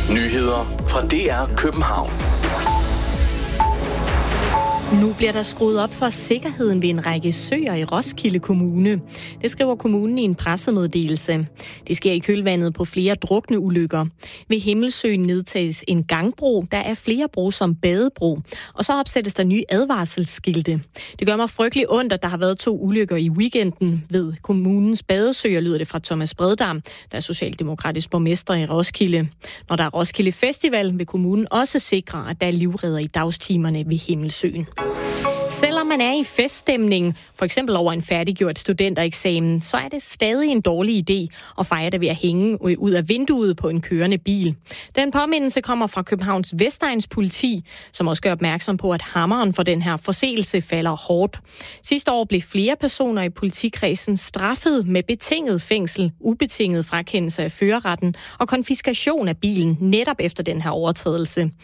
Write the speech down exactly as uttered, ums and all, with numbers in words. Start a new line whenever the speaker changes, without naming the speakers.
Nyheder fra D R København.
Nu bliver der skruet op for sikkerheden ved en række søer i Roskilde Kommune. Det skriver kommunen i en pressemeddelelse. Det sker i kølvandet på flere drukne ulykker. Ved Himmelsøen nedtages en gangbro, der er flere bro som badebro. Og så opsættes der nye advarselsskilte. Det gør mig frygtelig ondt, at der har været to ulykker i weekenden ved kommunens badesøer, lyder det fra Thomas Breddam, der er socialdemokratisk borgmester i Roskilde. Når der er Roskilde Festival, vil kommunen også sikre, at der er livredder i dagstimerne ved Himmelsøen. Selvom man er i feststemning, for eksempel over en færdiggjort studentereksamen, så er det stadig en dårlig idé at fejre det ved at hænge ud af vinduet på en kørende bil. Den påmindelse kommer fra Københavns Vestegns politi, som også gør opmærksom på, at hammeren for den her forseelse falder hårdt. Sidste år blev flere personer i politikredsen straffet med betinget fængsel, ubetinget frakendelse af førerretten og konfiskation af bilen netop efter den her overtrædelse.